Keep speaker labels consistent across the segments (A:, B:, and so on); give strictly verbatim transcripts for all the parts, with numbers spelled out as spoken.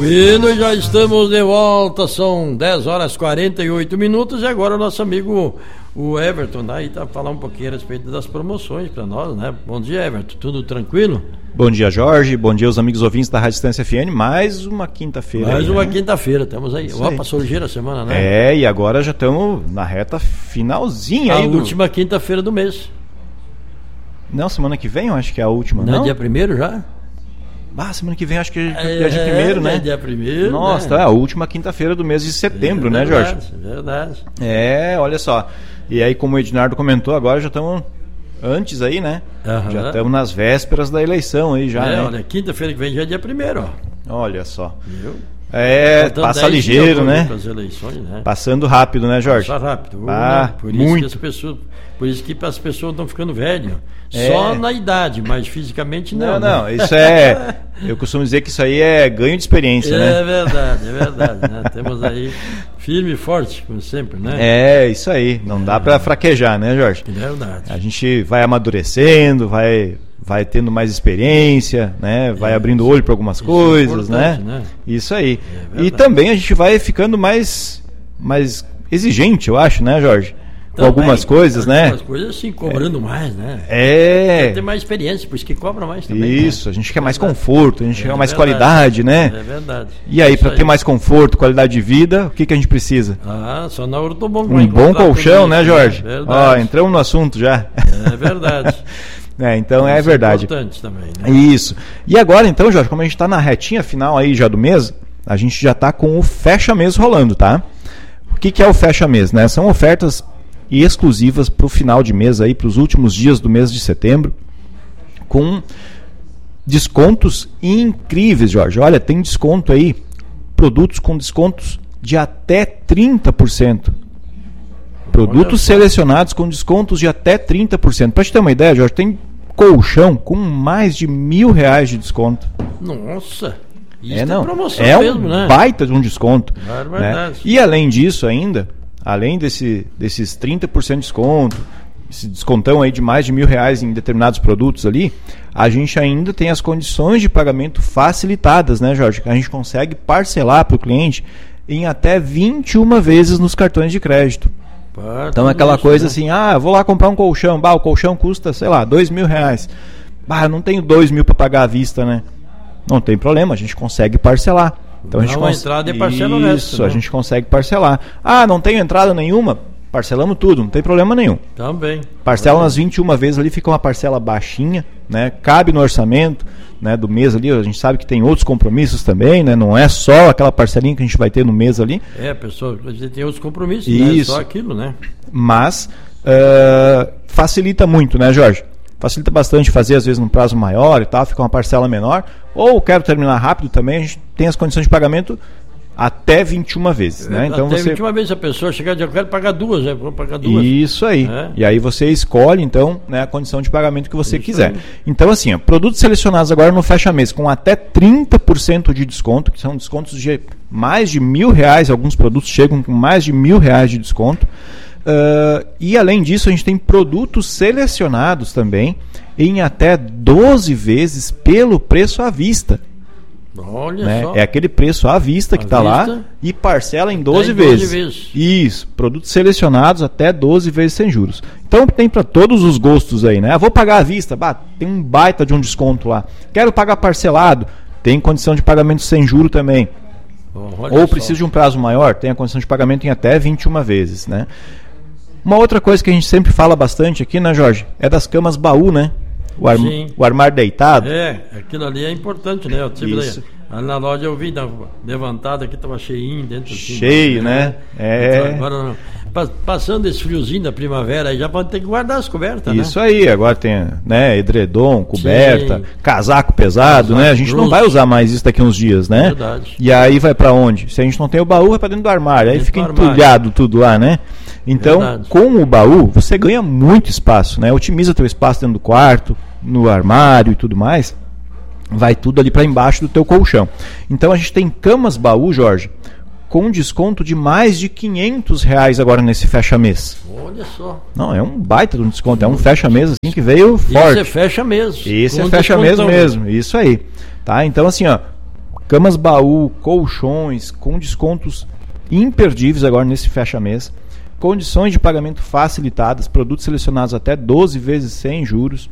A: E já estamos de volta, são dez horas e quarenta e oito minutos e agora o nosso amigo o Everton aí tá falar um pouquinho a respeito das promoções para nós, né? Bom dia, Everton, tudo tranquilo?
B: Bom dia, Jorge, bom dia aos amigos ouvintes da Rádio Distância F M, mais uma quinta-feira.
A: Mais
B: aí,
A: uma
B: né?
A: quinta-feira, estamos aí. Ó, passou ligeira a semana, né?
B: É, e agora já estamos na reta finalzinha
A: a
B: aí. A
A: última do... quinta-feira do mês.
B: Não, semana que vem eu acho que é a última, não?
A: Não é dia primeiro já?
B: Ah, semana que vem acho que é,
A: é,
B: é dia primeiro,
A: é,
B: né?
A: É dia primeiro.
B: Nossa,
A: né?
B: Tá, é a última quinta-feira do mês de setembro,
A: é
B: né,
A: verdade,
B: Jorge?
A: É verdade.
B: É, olha só. E aí, como o Ednardo comentou, agora já estamos antes aí, né?
A: Uhum.
B: Já estamos nas vésperas da eleição aí já,
A: é,
B: né?
A: Olha, quinta-feira que vem já é dia primeiro, ó.
B: Olha só.
A: Viu?
B: É, então, passa ligeiro, né?
A: Eleições, né?
B: Passando rápido, né, Jorge?
A: Passa rápido.
B: Ah,
A: né? Por
B: muito.
A: isso que as pessoas, por isso que as pessoas estão ficando velhas.
B: É.
A: Só na idade, mas fisicamente não.
B: Não, não, né? Isso é. Eu costumo dizer que isso aí é ganho de experiência,
A: é
B: né?
A: É verdade, é verdade. Né? Temos aí firme e forte, como sempre, né?
B: É, isso aí. Não é. dá pra fraquejar, né, Jorge?
A: É verdade.
B: A gente vai amadurecendo, vai. vai tendo mais experiência, né? Vai é, abrindo o olho para algumas coisas, é né? né? Isso aí. É e também a gente vai ficando mais, mais exigente, eu acho, né, Jorge? Com também, algumas coisas, né?
A: Algumas coisas sim, cobrando é. mais, né?
B: É.
A: Quer ter mais experiência, por isso que cobra mais também.
B: Isso,
A: né?
B: a gente quer mais conforto, a gente
A: é
B: quer mais
A: verdade.
B: qualidade, né?
A: É verdade.
B: E aí, para ter mais conforto, qualidade de vida, o que, que a gente precisa?
A: Ah, só na hora do bom.
B: Um bom colchão, né, Jorge?
A: É
B: Ó, entramos no assunto já.
A: É verdade.
B: É, então é,
A: Isso
B: verdade.
A: É importante também, né?
B: Isso. E agora, então, Jorge, como a gente está na retinha final aí já do mês, a gente já está com o fecha-mês rolando, tá? O que, que é o fecha-mês, né? São ofertas exclusivas para o final de mês aí, para os últimos dias do mês de setembro, com descontos incríveis, Jorge. Olha, tem desconto aí, produtos com descontos de até trinta por cento. Produtos selecionados com descontos de até trinta por cento. Para te ter uma ideia, Jorge, tem colchão com mais de mil reais de desconto.
A: Nossa! Isso
B: é, não,
A: promoção
B: é
A: mesmo,
B: um
A: né?
B: baita de um desconto.
A: É verdade.
B: Né? E além disso ainda, além desse, desses trinta por cento de desconto, esse descontão aí de mais de mil reais em determinados produtos ali, a gente ainda tem as condições de pagamento facilitadas, né, Jorge? A gente consegue parcelar para o cliente em até vinte e uma vezes nos cartões de crédito. Pá, então é aquela isso, coisa, né? Assim, ah, vou lá comprar um colchão, bah, o colchão custa, sei lá, dois mil reais. Bah, eu não tenho dois mil para pagar à vista, né? Não tem problema, a gente consegue parcelar. Então, a gente cons...
A: entrada e parcela o resto,
B: Isso, né? A gente consegue parcelar. Ah, não tenho entrada nenhuma? Parcelamos tudo, não tem problema nenhum.
A: Também.
B: Parcela nas vinte e uma vezes ali, fica uma parcela baixinha, né? Cabe no orçamento, né, do mês ali. A gente sabe que tem outros compromissos também, né? Não é só aquela parcelinha que a gente vai ter no mês ali.
A: É, pessoal, a gente tem outros compromissos,
B: Isso.
A: Né? Só aquilo, né?
B: Mas uh, facilita muito, né, Jorge? Facilita bastante fazer, às vezes, num prazo maior e tal, fica uma parcela menor. Ou quero terminar rápido também, a gente tem as condições de pagamento até vinte e uma vezes, né? Então
A: até
B: você...
A: vinte e uma vezes a pessoa chegar e dizer, eu quero pagar duas, né? Vou pagar duas.
B: Isso aí. É. E aí você escolhe, então, né, a condição de pagamento que você Isso quiser. Aí. Então, assim, ó, produtos selecionados agora no Fecha Mês com até trinta por cento de desconto, que são descontos de mais de mil reais, alguns produtos chegam com mais de mil reais de desconto. Uh, e além disso, a gente tem produtos selecionados também em até doze vezes pelo preço à vista.
A: Olha
B: né?
A: só.
B: É aquele preço à vista que está lá e parcela em doze vezes. vezes. Isso, produtos selecionados até doze vezes sem juros. Então tem para todos os gostos aí, né? Ah, vou pagar à vista, bah, tem um baita de um desconto lá. Quero pagar parcelado, tem condição de pagamento sem juro também. Oh, Ou preciso de um prazo maior, tem a condição de pagamento em até vinte e uma vezes, né? Uma outra coisa que a gente sempre fala bastante aqui, né, Jorge? É das camas baú, né? O, ar, o armário deitado.
A: É, aquilo ali é importante, né? Eu tive Isso. Ali, na loja eu vi levantada aqui, estava cheinho dentro. Assim,
B: Cheio, né? É.
A: Então, agora, passando esse friozinho da primavera, aí já pode ter que guardar as cobertas,
B: Isso
A: né?
B: aí, agora tem, né, edredom, coberta, Sim. casaco pesado, casaco, né? A gente grosso. Não vai usar mais isso daqui a uns dias, né?
A: Verdade.
B: E aí vai para onde? Se a gente não tem o baú, vai para dentro do armário. Aí dentro fica entulhado tudo lá, né? Então, Verdade. Com o baú, você ganha muito espaço, né? Otimiza teu espaço dentro do quarto, no armário e tudo mais. Vai tudo ali para embaixo do teu colchão. Então, a gente tem camas baú, Jorge, com desconto de mais de quinhentos reais agora nesse fecha-mês.
A: Olha só.
B: Não, é um baita de um desconto, é um fecha-mês assim que veio forte.
A: Esse é fecha-mês.
B: Esse é fecha-mês mesmo, isso aí. Tá? Então, assim, ó, camas baú, colchões, com descontos imperdíveis agora nesse fecha-mês. Condições de pagamento facilitadas, produtos selecionados até doze vezes sem juros.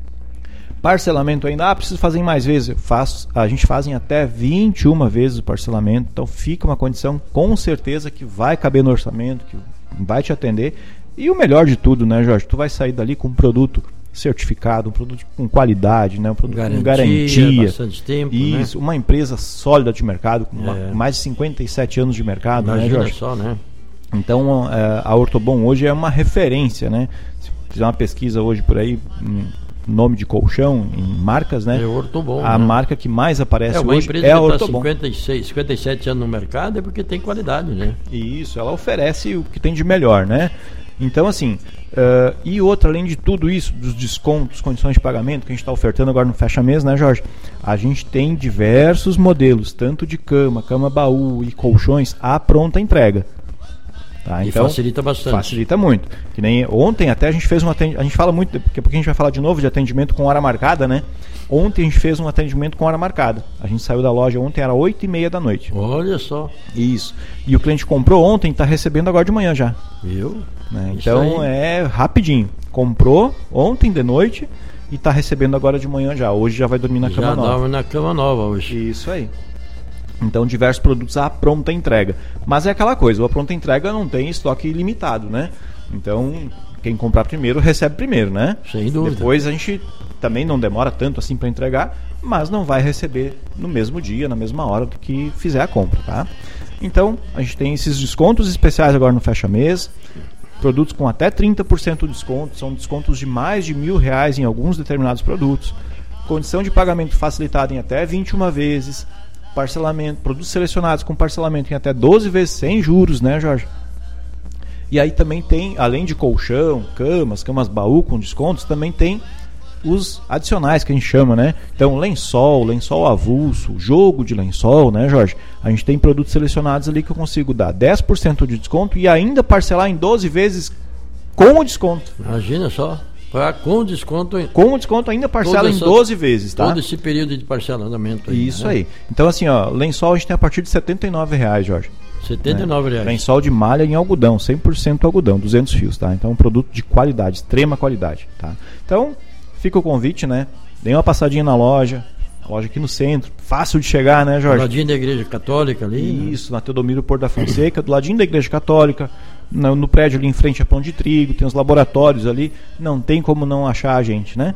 B: Parcelamento ainda, ah, preciso fazer em mais vezes. Eu faço, a gente faz em até vinte e uma vezes o parcelamento. Então fica uma condição com certeza que vai caber no orçamento, que vai te atender. E o melhor de tudo, né, Jorge? Tu vai sair dali com um produto certificado, um produto com qualidade, né? Um produto
A: garantia,
B: com garantia.
A: Bastante tempo,
B: isso, né? Uma empresa sólida de mercado, com uma, é. mais de cinquenta e sete anos de mercado,
A: imagina,
B: né, Jorge?
A: Só, né?
B: Então a Ortobon hoje é uma referência, né? Se fizer uma pesquisa hoje por aí, nome de colchão, em marcas, né?
A: É Ortobon,
B: a
A: né?
B: marca que mais aparece
A: é uma
B: hoje
A: empresa
B: é a
A: que
B: Ortobon.
A: Está cinquenta e seis, cinquenta e sete anos no mercado é porque tem qualidade, né?
B: Isso, ela oferece o que tem de melhor, né? Então, assim, uh, e outra, além de tudo isso, dos descontos, condições de pagamento que a gente está ofertando agora no Fecha Mês, né, Jorge? A gente tem diversos modelos, tanto de cama, cama baú e colchões, à pronta entrega. Tá,
A: e
B: então,
A: facilita bastante.
B: Facilita muito. Que nem ontem até a gente fez um atendimento. A gente fala muito, porque a gente vai falar de novo de atendimento com hora marcada, né? Ontem a gente fez um atendimento com hora marcada. A gente saiu da loja ontem, era oito e meia da noite.
A: Olha só.
B: Isso. E o cliente comprou ontem e está recebendo agora de manhã já.
A: Viu?
B: Né? Então é rapidinho. Comprou ontem de noite e está recebendo agora de manhã já. Hoje já vai dormir na
A: já
B: cama nova. Já
A: dorme na cama nova hoje.
B: Isso aí. Então, diversos produtos à pronta entrega. Mas é aquela coisa, a pronta entrega não tem estoque ilimitado, né? Então, quem comprar primeiro, recebe primeiro, né?
A: Sem dúvida.
B: Depois a gente também não demora tanto assim para entregar, mas não vai receber no mesmo dia, na mesma hora do que fizer a compra, tá? Então, a gente tem esses descontos especiais agora no Fecha Mês. Produtos com até trinta por cento de desconto, são descontos de mais de mil reais em alguns determinados produtos. Condição de pagamento facilitada em até vinte e uma vezes. Parcelamento, produtos selecionados com parcelamento em até doze vezes sem juros, né, Jorge? E aí também tem, além de colchão, camas, camas baú com descontos, também tem os adicionais que a gente chama, né? Então, lençol, lençol avulso, jogo de lençol, né, Jorge? A gente tem produtos selecionados ali que eu consigo dar dez por cento de desconto e ainda parcelar em doze vezes com o desconto.
A: Imagina só. Pra, com desconto.
B: Com o desconto ainda parcela essa, em doze vezes, tá?
A: Todo esse período de parcelamento aí.
B: Isso,
A: né?
B: aí. Então, assim, ó, lençol a gente tem a partir de setenta e nove reais, Jorge.
A: setenta e nove reais.
B: Né? Lençol de malha em algodão, cem por cento algodão, duzentos fios, tá? Então, um produto de qualidade, extrema qualidade, tá? Então, fica o convite, né? Dê uma passadinha na loja. A loja aqui no centro, fácil de chegar, né, Jorge?
A: Do ladinho da Igreja Católica ali.
B: Isso, né? Na Teodomiro Porto da Fonseca, do ladinho da Igreja Católica. No, no prédio ali em frente a Pão de Trigo, tem os laboratórios ali, não tem como não achar a gente, né?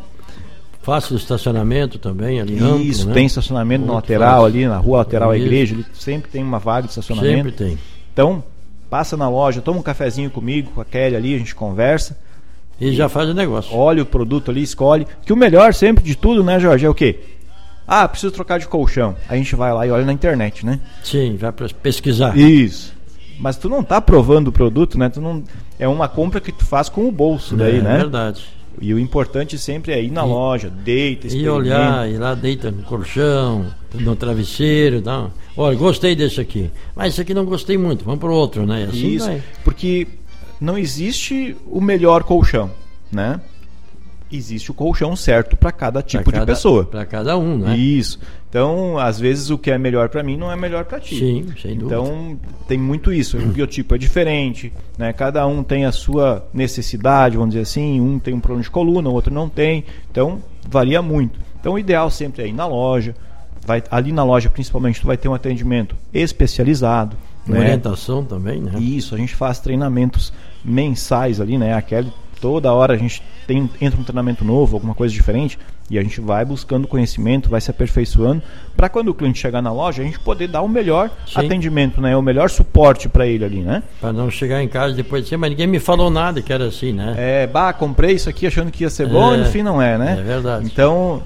A: Fácil estacionamento também ali.
B: Isso,
A: amplo, né?
B: tem estacionamento muito na lateral fácil. Ali, na rua lateral à igreja, ali, sempre tem uma vaga de estacionamento.
A: Sempre tem.
B: Então, passa na loja, toma um cafezinho comigo, com a Kelly ali, a gente conversa.
A: E, e já faz o negócio.
B: Olha o produto ali, escolhe. Que o melhor sempre de tudo, né, Jorge, é o quê? Ah, preciso trocar de colchão. A gente vai lá e olha na internet, né?
A: Sim, vai pesquisar.
B: Isso. Mas tu não tá provando o produto, né? Tu não, é uma compra que tu faz com o bolso daí,
A: é,
B: né?
A: É verdade.
B: E o importante sempre é ir na e, loja, deita,
A: experimenta. E olhar, ir lá, deita no colchão, no travesseiro, dá. Olha, gostei desse aqui. Mas esse aqui não gostei muito, vamos pro outro, né? Assim
B: isso,
A: vai.
B: Porque não existe o melhor colchão, né? Existe o colchão certo para cada tipo
A: pra cada,
B: de pessoa.
A: Para cada um, né?
B: Isso. Então, às vezes o que é melhor para mim não é melhor para ti.
A: Sim, sem dúvida.
B: Então, tem muito isso. O biotipo é diferente, né? Cada um tem a sua necessidade, vamos dizer assim. Um tem um problema de coluna, o outro não tem. Então, varia muito. Então, o ideal sempre é ir na loja. Vai, ali na loja, principalmente, tu vai ter um atendimento especializado.
A: Uma
B: né?
A: orientação também, né?
B: Isso, a gente faz treinamentos mensais ali, né? Aquele toda hora a gente tem, entra um treinamento novo, alguma coisa diferente, e a gente vai buscando conhecimento, vai se aperfeiçoando, para quando o cliente chegar na loja, a gente poder dar o melhor Sim. atendimento, né? O melhor suporte para ele ali, né?
A: Para não chegar em casa e depois dizer, mas ninguém me falou nada que era assim, né?
B: É, bah, comprei isso aqui achando que ia ser bom, é, e no fim não é, né?
A: É verdade.
B: Então,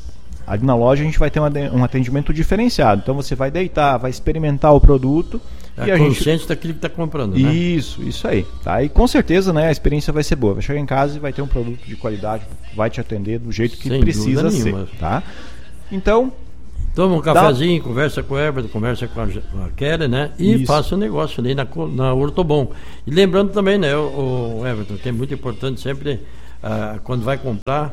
B: ali na loja a gente vai ter um atendimento diferenciado. Então você vai deitar, vai experimentar o produto.
A: É
B: e a
A: consciente
B: gente...
A: daquilo que está comprando, né?
B: Isso, isso aí. Tá? E com certeza, né, a experiência vai ser boa. Vai chegar em casa e vai ter um produto de qualidade, vai te atender do jeito que
A: Sem
B: precisa ser.
A: Nenhuma.
B: Tá? Então,
A: toma um cafezinho, dá... conversa com o Everton, conversa com a, com a Kelly, né? E
B: isso.
A: faça o negócio ali na, na Ortobon. E lembrando também, né, o, o Everton, que é muito importante sempre, ah, quando vai comprar,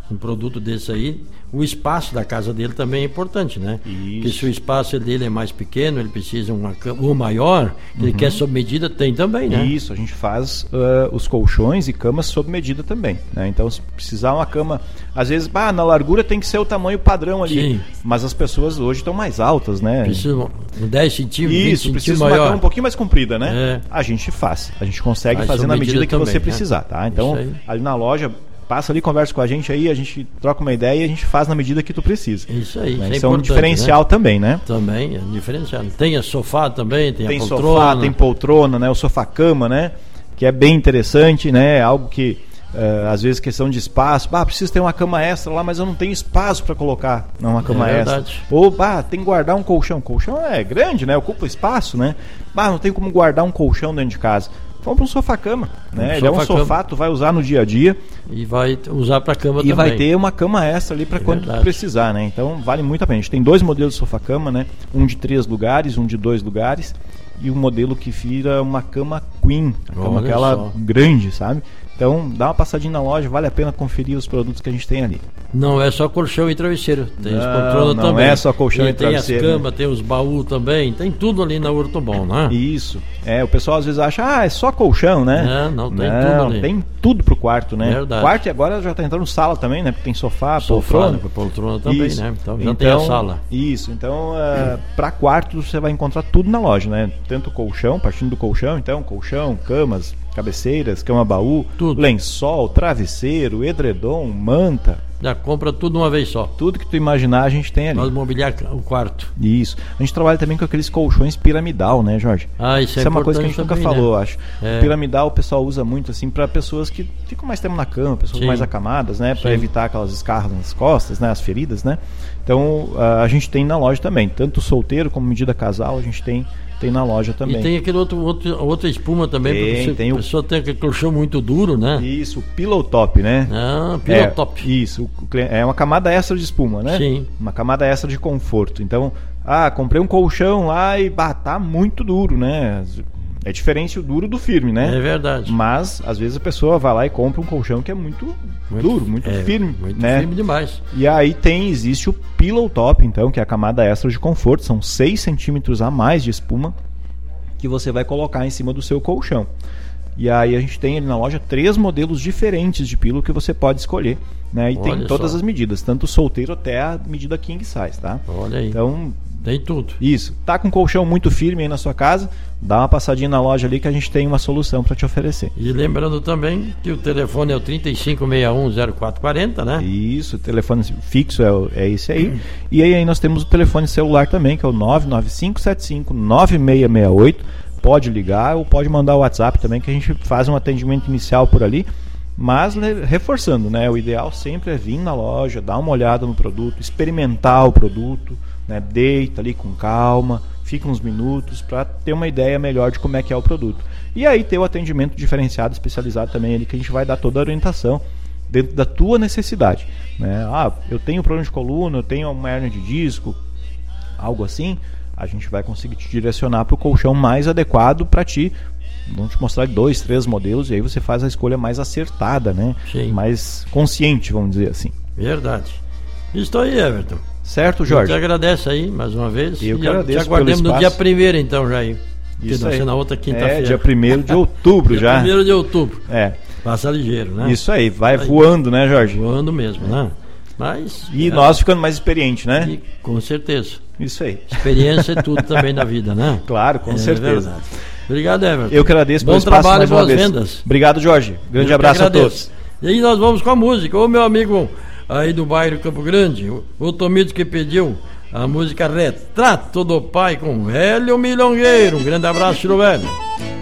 A: um produto desse aí, o espaço da casa dele também é importante, né?
B: Isso.
A: Porque se o espaço dele é mais pequeno, ele precisa uma cama, ou maior, uhum. ele quer sob medida, tem também, né?
B: Isso, a gente faz uh, os colchões e camas sob medida também, né? Então, se precisar uma cama, às vezes, ah, na largura tem que ser o tamanho padrão ali. Sim. Mas as pessoas hoje estão mais altas, né?
A: Precisa dez centímetros,
B: Isso, precisa
A: maior.
B: uma cama um pouquinho mais comprida, né?
A: É.
B: A gente faz, a gente consegue
A: faz
B: fazer na medida que
A: também,
B: você
A: né?
B: precisar, tá? Então, ali na loja, passa ali, conversa com a gente aí, a gente troca uma ideia e a gente faz na medida que tu precisa.
A: Isso aí,
B: né?
A: Isso
B: é,
A: é
B: um diferencial, né? Também, né?
A: Também, é diferencial. Tem a sofá também, tem,
B: tem
A: a poltrona.
B: Tem sofá, tem poltrona, né? O sofá-cama, né? Que é bem interessante, né? Algo que, uh, às vezes, questão de espaço. Ah, preciso ter uma cama extra lá, mas eu não tenho espaço para colocar uma cama
A: é
B: extra.
A: Verdade.
B: Ou, ah, tem que guardar um colchão. Colchão é grande, né? Ocupa espaço, né? Ah, não tem como guardar um colchão dentro de casa. Compra um sofá-cama, né? Um Ele sofá é um sofá, tu vai usar no dia a dia.
A: E vai usar para cama
B: também.
A: E
B: vai ter uma cama extra ali para é quando tu precisar, né? Então vale muito a pena. A gente tem dois modelos de sofá-cama, né? Um de três lugares, um de dois lugares. E um modelo que vira uma cama queen, a cama
A: Olha
B: aquela
A: só.
B: grande, sabe? Então dá uma passadinha na loja, vale a pena conferir os produtos que a gente tem ali.
A: Não é só colchão e travesseiro, tem
B: não,
A: as poltronas
B: não
A: também.
B: Não é só colchão
A: e,
B: e travesseiro.
A: Tem as camas, né? Tem os baús também, tem tudo ali na Ortobon, né?
B: Isso. É, o pessoal às vezes acha, ah, é só colchão, né?
A: Não, não tem
B: não,
A: tudo ali.
B: Tem tudo pro quarto, né?
A: Verdade.
B: Quarto e agora já tá entrando sala também, né? Porque tem sofá,
A: sofá,
B: poltrona.
A: poltrona também,
B: isso.
A: né? Então já
B: então,
A: tem a sala.
B: Isso, então uh, para quarto você vai encontrar tudo na loja, né? Tanto colchão, partindo do colchão, então, colchão, camas, cabeceiras, cama-baú, lençol, travesseiro, edredom, manta.
A: Já compra tudo uma vez só.
B: Tudo que tu imaginar a gente tem ali.
A: Pode mobiliar o quarto.
B: Isso. A gente trabalha também com aqueles colchões piramidal, né, Jorge?
A: Ah, isso é,
B: isso é uma coisa que a gente
A: também,
B: nunca falou,
A: né?
B: acho.
A: É.
B: Piramidal o pessoal usa muito assim para pessoas que ficam mais tempo na cama, pessoas Sim. mais acamadas, né, para evitar aquelas escarras nas costas, né, as feridas, né? Então, a gente tem na loja também, tanto solteiro como medida casal, a gente tem tem na loja também.
A: E tem aquele outro, outro outra espuma também,
B: tem,
A: porque
B: tem
A: a
B: o...
A: pessoa tem aquele colchão muito duro, né?
B: Isso, o pillow top, né?
A: Ah, pillow
B: é,
A: top.
B: Isso, é uma camada extra de espuma, né?
A: Sim.
B: Uma camada extra de conforto. Então, ah, comprei um colchão lá e bah, tá muito duro, né? É diferente o duro do firme, né?
A: É verdade.
B: Mas, às vezes, a pessoa vai lá e compra um colchão que é muito, muito duro, muito é, firme.
A: Muito
B: né?
A: firme demais.
B: E aí tem, existe o pillow top, então, que é a camada extra de conforto. São seis centímetros a mais de espuma que você vai colocar em cima do seu colchão. E aí a gente tem ali na loja três modelos diferentes de pillow que você pode escolher, né? E
A: Olha
B: tem todas
A: só.
B: as medidas, tanto solteiro até a medida king size, tá?
A: Olha aí.
B: Então,
A: tem tudo.
B: Isso. Tá com um colchão muito firme aí na sua casa, dá uma passadinha na loja ali que a gente tem uma solução para te oferecer.
A: E lembrando também que o telefone é o trinta e cinco sessenta e um zero quatro quarenta, né?
B: Isso, o telefone fixo é, é esse aí. Uhum. E aí, aí nós temos o telefone celular também, que é o nove nove cinco sete cinco nove seis seis oito. Pode ligar ou pode mandar o WhatsApp também, que a gente faz um atendimento inicial por ali. Mas reforçando, né? O ideal sempre é vir na loja, dar uma olhada no produto, experimentar o produto, né? Deita ali com calma, fica uns minutos para ter uma ideia melhor de como é que é o produto. E aí ter o atendimento diferenciado, especializado também ali, que a gente vai dar toda a orientação dentro da tua necessidade, né? Ah, eu tenho problema de coluna, eu tenho uma hernia de disco, algo assim, a gente vai conseguir te direcionar para o colchão mais adequado para ti. Vamos te mostrar dois, três modelos e aí você faz a escolha mais acertada, né?
A: Sim.
B: Mais consciente, vamos dizer assim.
A: Verdade. Estou aí, Everton.
B: Certo, Jorge?
A: Eu te agradeço aí, mais uma vez.
B: Eu
A: e
B: que agradeço.
A: Te aguardemos no dia primeiro, então, já aí.
B: Isso aí.
A: Na outra quinta-feira.
B: É, dia primeiro de outubro
A: dia
B: já.
A: dia primeiro de outubro.
B: É.
A: Passa ligeiro, né?
B: Isso aí, vai
A: aí.
B: voando, né, Jorge?
A: Voando mesmo, né? Mas,
B: e
A: é,
B: nós ficando mais experientes, né?
A: E, com certeza.
B: Isso aí.
A: Experiência é tudo também da vida, né?
B: Claro, com
A: é
B: certeza.
A: Verdade. Obrigado, Everton.
B: Eu que agradeço
A: Bom
B: pelo espaço
A: trabalho
B: mais
A: e boas
B: uma vez.
A: vendas.
B: Obrigado, Jorge. Grande
A: Eu
B: abraço a todos.
A: E aí nós vamos com a música. O meu amigo aí do bairro Campo Grande, o, o Tomito, que pediu a música Retrato do Pai com Velho Milongueiro. Um grande abraço, Tiro Velho.